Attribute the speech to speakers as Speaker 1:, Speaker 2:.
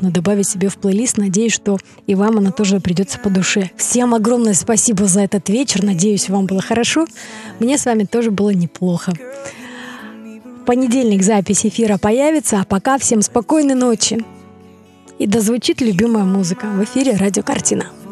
Speaker 1: можно добавить себе в плейлист. Надеюсь, что и вам она тоже придется по душе. Всем огромное спасибо за этот вечер. Надеюсь, вам было хорошо. Мне с вами тоже было неплохо. В понедельник запись эфира появится, а пока всем спокойной ночи. И да звучит любимая музыка в эфире «Радио Картина».